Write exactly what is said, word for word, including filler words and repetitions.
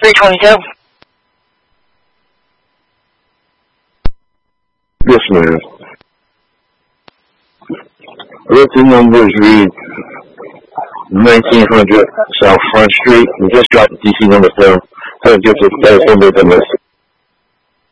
three twenty-two. Yes, ma'am. Record numbers read nineteen hundred South Front Street. We just got the D C number seven. So it gives us a number the message.